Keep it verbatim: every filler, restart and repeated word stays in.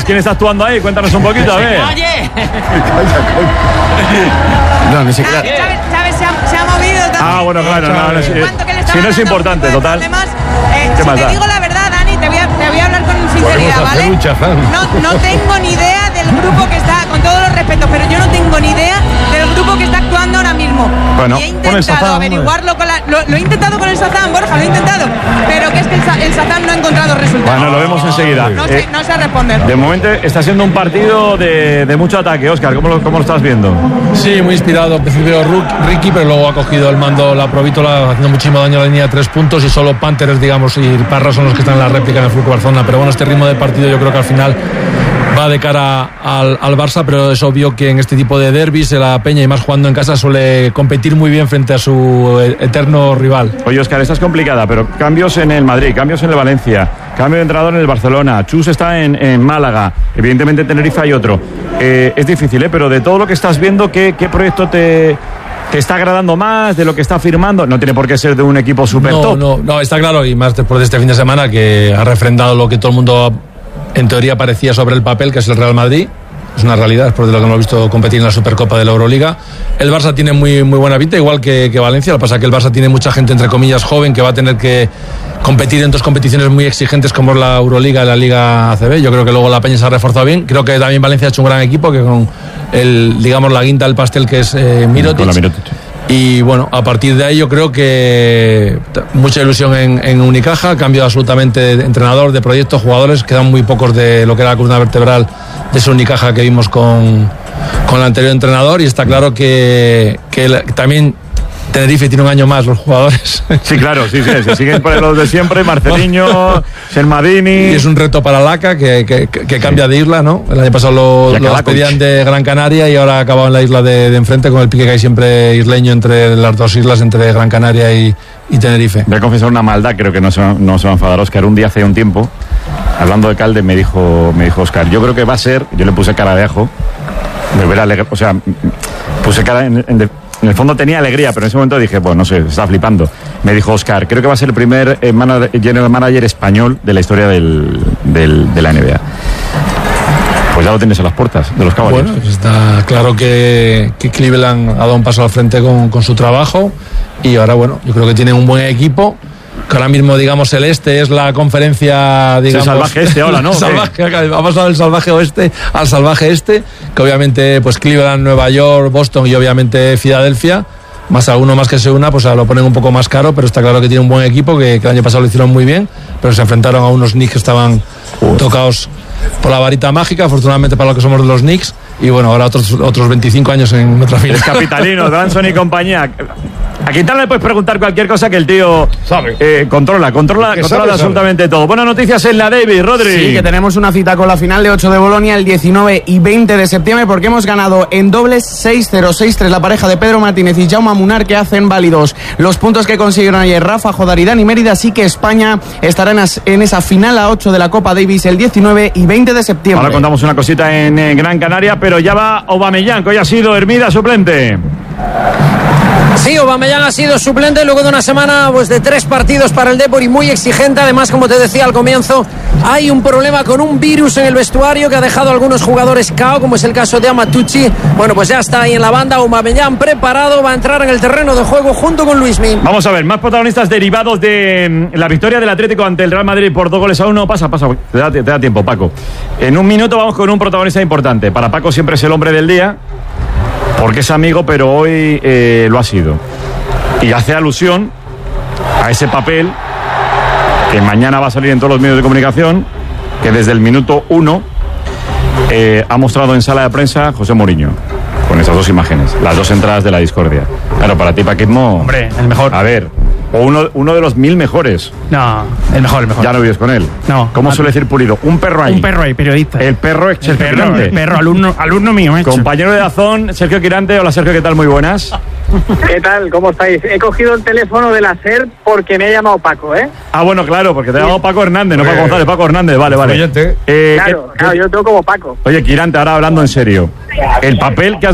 ¿quién está actuando ahí? Cuéntanos un poquito, a ver. ¡Oye! No, ni siquiera. Chávez, Chávez se, ha, se ha movido también. Ah, bueno, claro, no, no, si, si no es importante, total. Además, eh, ¿Qué si más te da? digo la verdad, Dani, te voy a, te voy a hablar con sinceridad, ¿vale? No, no tengo ni idea del grupo que está, con todos los respetos, pero yo no tengo ni idea del grupo que está actuando ahora mismo. Bueno, y he con el intentado Sazán, averiguarlo con la, lo, lo he intentado con el Sazán, Borja, lo he intentado, pero que es que el, el Sazán no ha encontrado resultados. Bueno, lo vemos enseguida. No, Eh, sé, no sé responder. De momento está siendo un partido de, de mucho ataque. Óscar, ¿cómo lo, ¿cómo lo estás viendo? Sí, muy inspirado. Al principio Ricky, pero luego ha cogido el mando la Provítola, haciendo muchísimo daño a la línea de tres puntos, y solo Panthers, digamos, y Parra son los que están en la réplica en el Fútbol Barcelona. Pero bueno, este ritmo de partido yo creo que al final va de cara al, al Barça, pero es obvio que en este tipo de derbis la Peña, y más jugando en casa, suele competir muy bien frente a su eterno rival. Oye, Óscar, esta es complicada, pero cambios en el Madrid, cambios en el Valencia, cambio de entrenador en el Barcelona, Chus está en, en Málaga, evidentemente en Tenerife hay otro. Eh, es difícil, ¿eh? Pero de todo lo que estás viendo, ¿qué, qué proyecto te, te está agradando más de lo que está firmando? No tiene por qué ser de un equipo super no, top. No, no, está claro, y más después de este fin de semana, que ha refrendado lo que todo el mundo en teoría parecía sobre el papel, que es el Real Madrid. Es una realidad después de lo que hemos visto competir en la Supercopa de la Euroliga. El Barça tiene muy, muy buena pinta, igual que, que Valencia. Lo que pasa es que el Barça tiene mucha gente, entre comillas, joven, que va a tener que competir en dos competiciones muy exigentes como es la Euroliga y la Liga A C B. Yo creo que luego la Peña se ha reforzado bien. Creo que también Valencia ha hecho un gran equipo, que con el, digamos, la guinda del pastel, que es eh, Mirotic. Con la Mirotic. Y bueno, a partir de ahí yo creo que mucha ilusión en, en Unicaja, cambio absolutamente de entrenador, de proyecto, jugadores, quedan muy pocos de lo que era la columna vertebral de ese Unicaja que vimos con, con el anterior entrenador, y está claro que, que la, también Tenerife tiene un año más los jugadores. Sí, claro, sí, sí, se siguen por los de siempre, Marceliño, Sermadini. Y es un reto para Laca, que, que, que cambia sí. de isla, ¿no? El año pasado lo, lo despedían de Gran Canaria y ahora ha acabado en la isla de, de enfrente, con el pique que hay siempre isleño entre las dos islas, entre Gran Canaria y, y Tenerife. Voy a confesar una maldad, creo que no se, no se va a enfadar Óscar. Un día hace un tiempo, hablando de Calde, me dijo, me dijo Óscar, yo creo que va a ser, yo le puse cara de ajo, me hubiera alegre, o sea, puse cara en, en En el fondo tenía alegría, pero en ese momento dije, bueno, no sé, está flipando. Me dijo Óscar, creo que va a ser el primer eh, manager, general manager español de la historia del, del, de la N B A. Pues ya lo tienes a las puertas de los Cavaliers. Bueno, pues está claro que, que Cleveland ha dado un paso al frente con, con su trabajo, y ahora, bueno, yo creo que tienen un buen equipo. Que ahora mismo, digamos, el este es la conferencia, digamos... Sí, salvaje este ahora, ¿no? Salvaje, ha pasado del salvaje oeste al salvaje este, que obviamente, pues Cleveland, Nueva York, Boston y obviamente Filadelfia, más alguno más que se una, pues lo ponen un poco más caro, pero está claro que tiene un buen equipo, que, que el año pasado lo hicieron muy bien, pero se enfrentaron a unos Knicks que estaban Uf. tocados por la varita mágica, afortunadamente para lo que somos los Knicks, y bueno, ahora otros, otros veinticinco años en otra final. Es capitalino, Branson y compañía. A Quintana le puedes preguntar cualquier cosa que el tío sabe. Eh, controla, controla, controla sabe, absolutamente sabe. todo. Buenas noticias en la Davis, Rodri. Sí, que tenemos una cita con la final de ocho de Bolonia el diecinueve y veinte de septiembre, porque hemos ganado en dobles seis cero seis tres la pareja de Pedro Martínez y Jaume Munar, que hacen válidos los puntos que consiguieron ayer Rafa, Jodar y Dani Mérida. Así que España estará en, as, en esa final a ocho de la Copa Davis el diecinueve y veinte de septiembre. Ahora contamos una cosita en, en Gran Canaria, pero ya va Aubameyang, que hoy ha sido Hermida suplente. Sí, Aubameyang ha sido suplente luego de una semana pues, de tres partidos para el Depor y muy exigente. Además, como te decía al comienzo, hay un problema con un virus en el vestuario que ha dejado a algunos jugadores K O, como es el caso de Amatucci. Bueno, pues ya está ahí en la banda Aubameyang preparado, va a entrar en el terreno de juego junto con Luismi. Vamos a ver, más protagonistas derivados de la victoria del Atlético ante el Real Madrid por dos goles a uno. Pasa, pasa, te da, te da tiempo, Paco. En un minuto vamos con un protagonista importante. Para Paco siempre es el hombre del día, porque es amigo, pero hoy eh, lo ha sido. Y hace alusión a ese papel que mañana va a salir en todos los medios de comunicación, que desde el minuto uno eh, ha mostrado en sala de prensa José Mourinho, con esas dos imágenes, las dos entradas de la discordia. Claro, para ti, Paquetmo... Hombre, el mejor. A ver, o uno, uno de los mil mejores. No, el mejor, el mejor. Ya no vives con él. No. ¿Cómo suele decir Pulido? Un perro ahí. Un perro ahí, periodista. El perro ex el Sergio perro, Quirante. El perro, alumno, alumno mío, macho. Compañero de Dazón, Sergio Quirante. Hola, Sergio, ¿qué tal? Muy buenas. ¿Qué tal? ¿Cómo estáis? He cogido el teléfono de la SER porque me ha llamado Paco, ¿eh? Ah, bueno, claro, porque te ha llamado Paco Hernández, no Paco González, Paco Hernández, vale, vale. Eh, claro, ¿qué, claro, qué? yo tengo como Paco. Oye, Quirante, ahora hablando en serio. El papel que has